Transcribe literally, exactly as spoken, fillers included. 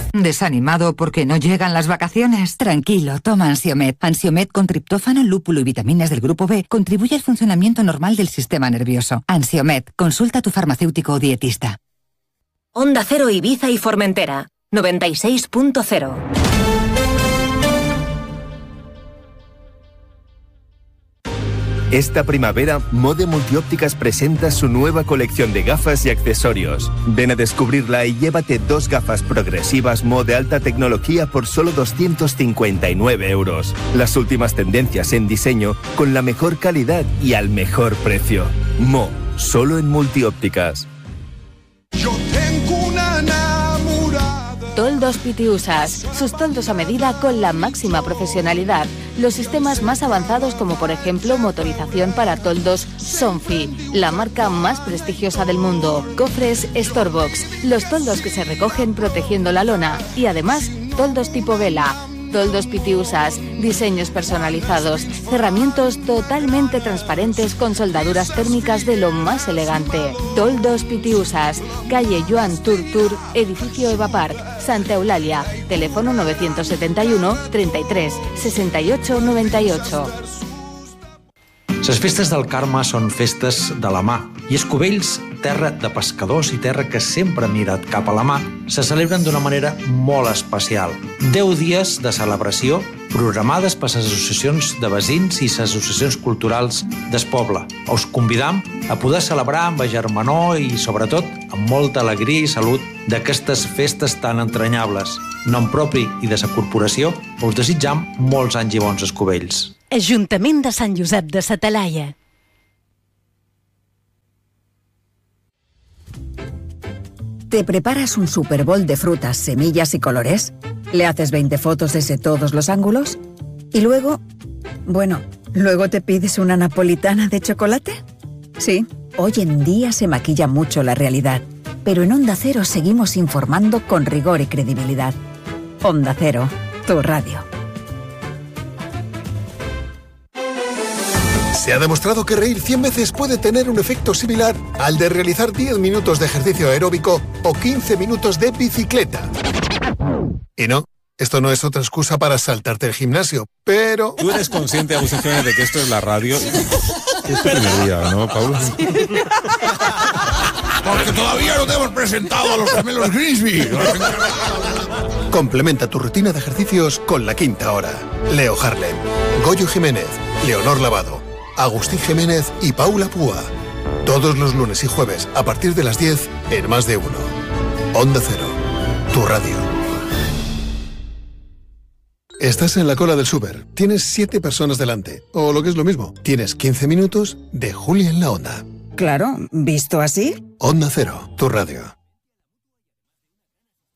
¿Desanimado porque no llegan las vacaciones? Tranquilo, toma Ansiomed. Ansiomed con triptófano, lúpulo y vitaminas del grupo B contribuye al funcionamiento normal del sistema nervioso. Ansiomed, consulta a tu farmacéutico o dietista. Onda Cero Ibiza y Formentera, noventa y seis punto cero. Esta primavera, Mode Multiópticas presenta su nueva colección de gafas y accesorios. Ven a descubrirla y llévate dos gafas progresivas Mo de alta tecnología por solo doscientos cincuenta y nueve euros. Las últimas tendencias en diseño con la mejor calidad y al mejor precio. Mo, solo en Multiópticas. Yo tengo una enamorada. Toldos Pitiusas, sus toldos a medida con la máxima profesionalidad. Los sistemas más avanzados como por ejemplo motorización para toldos Sonfi, la marca más prestigiosa del mundo. Cofres Storebox, los toldos que se recogen protegiendo la lona. Y además, toldos tipo vela. Toldos Pitiusas, diseños personalizados, cerramientos totalmente transparentes con soldaduras térmicas de lo más elegante. Toldos Pitiusas, calle Joan Turtur, edificio Eva Park, Santa Eulalia, teléfono novecientos setenta y uno, treinta y tres, sesenta y ocho, noventa y ocho. Les festes del Carme són festes de la mà i Escovells, terra de pescadors i terra que sempre ha mirat cap a la mà, se celebren d'una manera molt especial. Deu dies de celebració programades per les associacions de veïns i les associacions culturals del poble. Us convidam a poder celebrar amb germanor i, sobretot, amb molta alegria i salut d'aquestes festes tan entranyables. Nom propi i de la corporació, us desitjam molts anys i bons Escovells. Ajuntament de Sant Josep de sa Talaia. ¿Te preparas un Super Bowl de frutas, semillas y colores? ¿Le haces veinte fotos desde todos los ángulos? ¿Y luego? Bueno, ¿luego te pides una napolitana de chocolate? Sí, hoy en día se maquilla mucho la realidad, pero en Onda Cero seguimos informando con rigor y credibilidad. Onda Cero, tu radio. Se ha demostrado que reír cien veces puede tener un efecto similar al de realizar diez minutos de ejercicio aeróbico o quince minutos de bicicleta. Y no, esto no es otra excusa para saltarte el gimnasio, pero... Tú eres consciente, Agustín Jiménez, de que esto es la radio. Es tu primer día, ¿no, Paula? Sí. Porque todavía no te hemos presentado a los gemelos Grimsby. Complementa tu rutina de ejercicios con La Quinta Hora. Leo Harlem, Goyo Jiménez, Leonor Lavado, Agustín Jiménez y Paula Púa. Todos los lunes y jueves a partir de las diez en Más de Uno. Onda Cero, tu radio. Estás en la cola del súper, tienes siete personas delante, o lo que es lo mismo, tienes quince minutos de Julia en la Onda. Claro, ¿visto así? Onda Cero, tu radio.